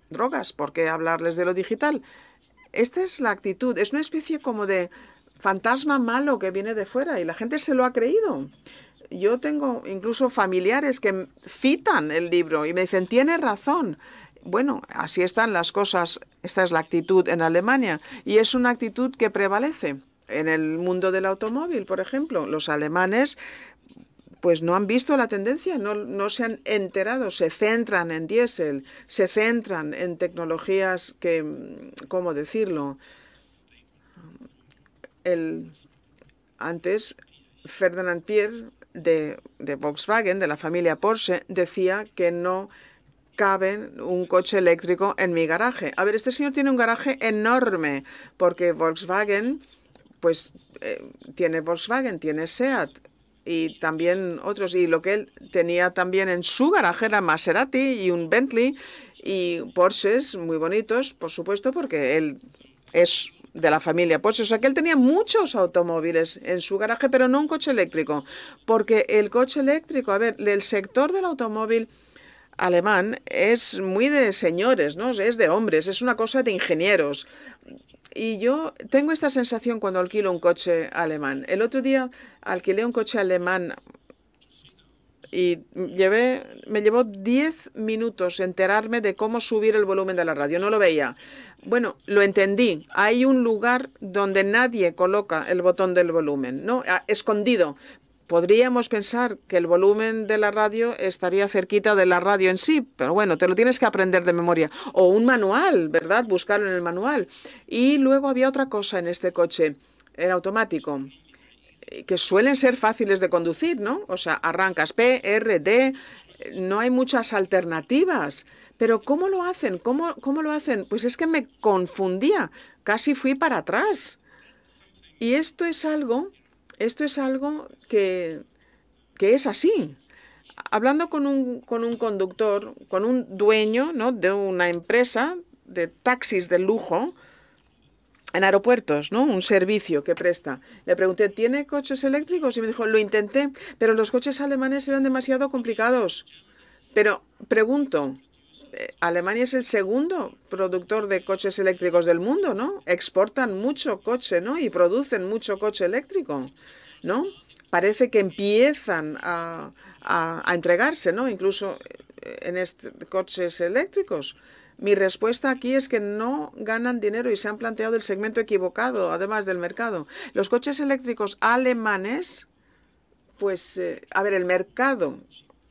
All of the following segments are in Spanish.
drogas, ¿por qué hablarles de lo digital? Esta es la actitud, es una especie como de fantasma malo que viene de fuera y la gente se lo ha creído. Yo tengo incluso familiares que citan el libro y me dicen, tiene razón. Bueno, así están las cosas, esta es la actitud en Alemania y es una actitud que prevalece. En el mundo del automóvil, por ejemplo, los alemanes pues no han visto la tendencia, no se han enterado, se centran en diésel, se centran en tecnologías que, ¿cómo decirlo? El, Antes, Ferdinand Piëch de Volkswagen, de la familia Porsche, decía que no cabe un coche eléctrico en mi garaje. A ver, este señor tiene un garaje enorme porque Volkswagen, pues tiene Volkswagen, tiene SEAT y también otros. Y lo que él tenía también en su garaje era Maserati y un Bentley y Porsches muy bonitos, por supuesto, porque él es de la familia Porsche. O sea que él tenía muchos automóviles en su garaje, pero no un coche eléctrico. Porque el coche eléctrico, a ver, el sector del automóvil alemán es muy de señores, ¿no? Es de hombres, es una cosa de ingenieros. Y yo tengo esta sensación cuando alquilo un coche alemán. El otro día alquilé un coche alemán y me llevó 10 minutos enterarme de cómo subir el volumen de la radio. No lo veía. Bueno, lo entendí. Hay un lugar donde nadie coloca el botón del volumen, ¿no? Escondido. Podríamos pensar que el volumen de la radio estaría cerquita de la radio en sí, pero bueno, te lo tienes que aprender de memoria. O un manual, ¿verdad? Buscarlo en el manual. Y luego había otra cosa en este coche. Era automático, que suelen ser fáciles de conducir, ¿no? O sea, arrancas P, R, D, no hay muchas alternativas. Pero ¿cómo lo hacen? ¿Cómo lo hacen? Pues es que me confundía, casi fui para atrás. Y esto es algo que es así. Hablando con un conductor, con un dueño, ¿no?, de una empresa de taxis de lujo, en aeropuertos, ¿no? Un servicio que presta. Le pregunté, ¿tiene coches eléctricos? Y me dijo, lo intenté, pero los coches alemanes eran demasiado complicados. Pero pregunto, Alemania es el segundo productor de coches eléctricos del mundo, ¿no? Exportan mucho coche, ¿no? Y producen mucho coche eléctrico, ¿no? Parece que empiezan a entregarse, ¿no? Incluso coches eléctricos. Mi respuesta aquí es que no ganan dinero y se han planteado el segmento equivocado, además del mercado. Los coches eléctricos alemanes, pues, a ver, el mercado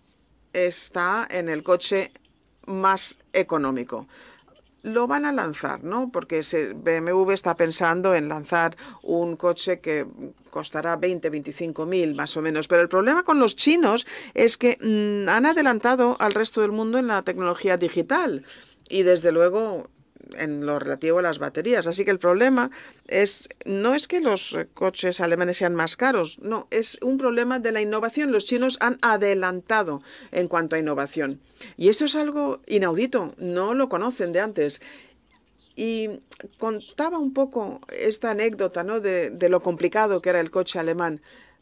está en el coche más económico. Lo van a lanzar, ¿no? Porque BMW está pensando en lanzar un coche que costará 20-25 mil más o menos. Pero el problema con los chinos es que han adelantado al resto del mundo en la tecnología digital y desde luego en lo relativo a las baterías. Así que el problema no es que los coches alemanes sean más caros, no, es un problema de la innovación. Los chinos han adelantado en cuanto a innovación. Y esto es algo inaudito, no lo conocen de antes. Y contaba un poco esta anécdota, ¿no?, de lo complicado que era el coche alemán.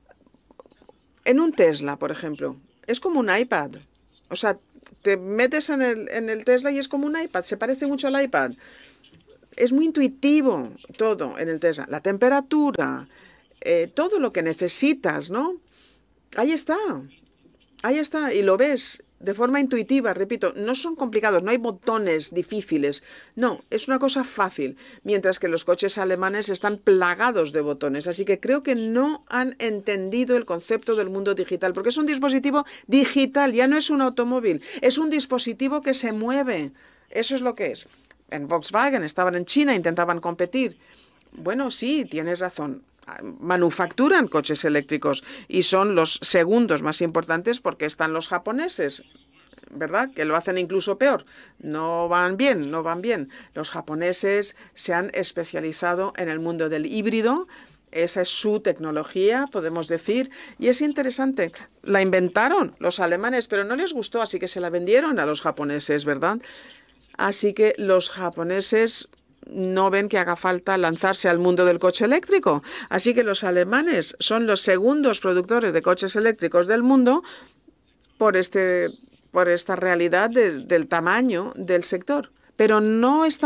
En un Tesla, por ejemplo, es como un iPad. O sea, te metes en el Tesla y es como un iPad, se parece mucho al iPad. Es muy intuitivo todo en el Tesla. La temperatura, todo lo que necesitas, ¿no? Ahí está, ahí está, y lo ves de forma intuitiva, repito, no son complicados, no hay botones difíciles, no, es una cosa fácil, mientras que los coches alemanes están plagados de botones, así que creo que no han entendido el concepto del mundo digital, porque es un dispositivo digital, ya no es un automóvil, es un dispositivo que se mueve, eso es lo que es. En Volkswagen estaban en China, intentaban competir. Bueno, sí, tienes razón. Manufacturan coches eléctricos y son los segundos más importantes porque están los japoneses, ¿verdad? Que lo hacen incluso peor. No van bien, no van bien. Los japoneses se han especializado en el mundo del híbrido. Esa es su tecnología, podemos decir, y es interesante. La inventaron los alemanes, pero no les gustó, así que se la vendieron a los japoneses, ¿verdad? Así que los japoneses no ven que haga falta lanzarse al mundo del coche eléctrico. Así que los alemanes son los segundos productores de coches eléctricos del mundo por esta realidad del tamaño del sector. pero no está